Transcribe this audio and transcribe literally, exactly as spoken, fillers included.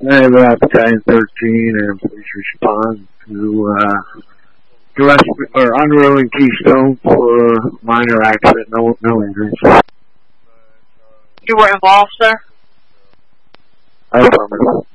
I have uh, Battalion thirteen and police respond to uh, direct or unruly Keystone for minor accident, no no injuries. You were involved, sir? Affirmative.